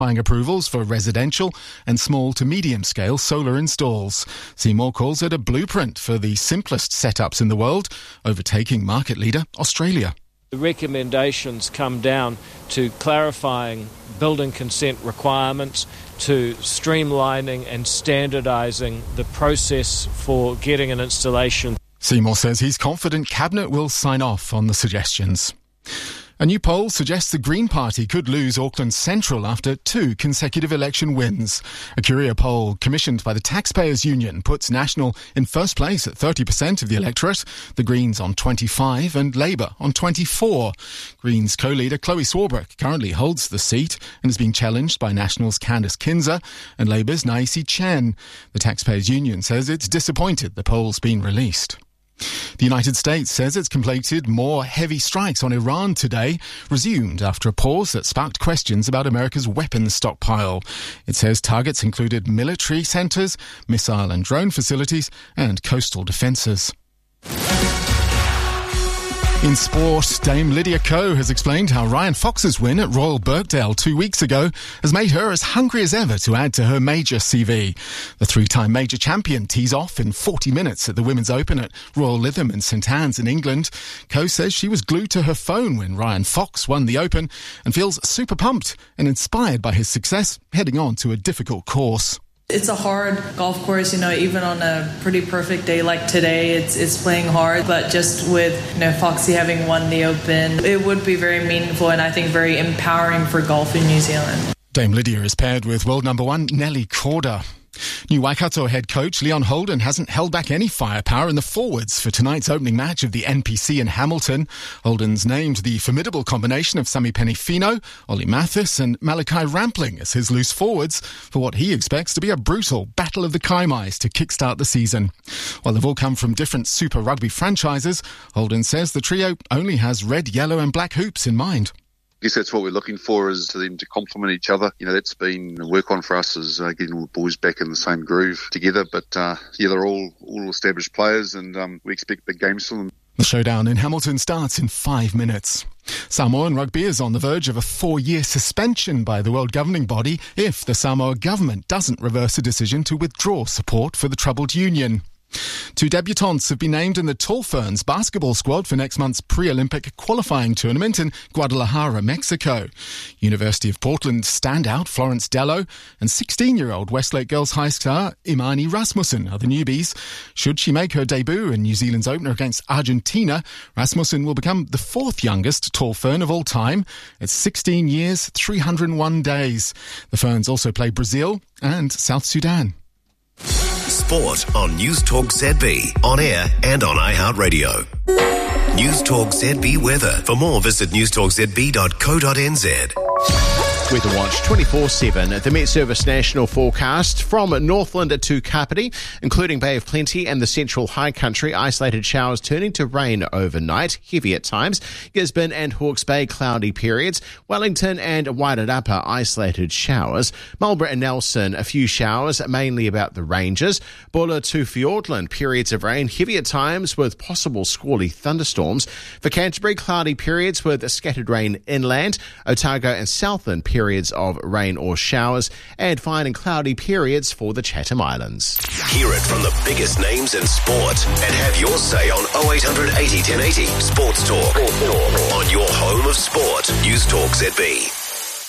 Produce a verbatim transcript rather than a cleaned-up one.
approvals for residential and small to medium-scale solar installs. Seymour calls it a blueprint for the simplest setups in the world, overtaking market leader Australia. The recommendations come down to clarifying building consent requirements, to streamlining and standardising the process for getting an installation. Seymour says he's confident Cabinet will sign off on the suggestions. A new poll suggests the Green Party could lose Auckland Central after two consecutive election wins. A Curia poll commissioned by the Taxpayers Union puts National in first place at thirty percent of the electorate, the Greens on twenty-five and Labour on twenty-four. Greens co-leader Chloe Swarbrick currently holds the seat and is being challenged by National's Candice Kinzer and Labour's Naisi Chen. The Taxpayers Union says it's disappointed the poll's been released. The United States says it's completed more heavy strikes on Iran today, resumed after a pause that sparked questions about America's weapons stockpile. It says targets included military centres, missile and drone facilities, and coastal defences. In sport, Dame Lydia Ko has explained how Ryan Fox's win at Royal Birkdale two weeks ago has made her as hungry as ever to add to her major C V. The three-time major champion tees off in forty minutes at the Women's Open at Royal Lytham in St Anne's in England. Ko says she was glued to her phone when Ryan Fox won the Open and feels super pumped and inspired by his success heading on to a difficult course. It's a hard golf course, you know, even on a pretty perfect day like today, it's it's playing hard. But just with, you know, Foxy having won the Open, it would be very meaningful and I think very empowering for golf in New Zealand. Dame Lydia is paired with world number one Nelly Korda. New Waikato head coach Leon Holden hasn't held back any firepower in the forwards for tonight's opening match of the N P C in Hamilton. Holden's named the formidable combination of Sami Penifino, Ollie Mathis and Malachi Rampling as his loose forwards for what he expects to be a brutal battle of the Kaimais to kickstart the season. While they've all come from different Super Rugby franchises, Holden says the trio only has red, yellow and black hoops in mind. I guess that's what we're looking for, is for them to complement each other. You know, that's been a work on for us, is uh, getting all the boys back in the same groove together. But uh, yeah, they're all all established players, and um, we expect big games from them. The showdown in Hamilton starts in five minutes. Samoan rugby is on the verge of a four-year suspension by the world governing body if the Samoa government doesn't reverse a decision to withdraw support for the troubled union. Two debutantes have been named in the Tall Ferns basketball squad for next month's pre-Olympic qualifying tournament in Guadalajara, Mexico. University of Portland standout Florence Dello and sixteen-year-old Westlake Girls High star Imani Rasmussen are the newbies. Should she make her debut in New Zealand's opener against Argentina, Rasmussen will become the fourth youngest Tall Fern of all time. It's sixteen years, three hundred one days. The Ferns also play Brazil and South Sudan. Sport on News Talk Z B, on air and on iHeartRadio. News Talk Z B weather. For more, visit news talk z b dot co dot n z. Weather Watch twenty-four seven. The Met Service National Forecast from Northland to Kapiti, including Bay of Plenty and the central high country. Isolated showers turning to rain overnight, heavy at times. Gisborne and Hawke's Bay, cloudy periods. Wellington and Wairarapa, isolated showers. Marlborough and Nelson, a few showers, mainly about the ranges. Buller to Fiordland, periods of rain, heavy at times with possible squally thunderstorms. For Canterbury, cloudy periods with scattered rain inland. Otago and Southland, periods periods of rain or showers, and fine and cloudy periods for the Chatham Islands. Hear it from the biggest names in sport and have your say on oh eight hundred eighty ten eighty. Sports Talk. On your home of sport. News Talk Z B.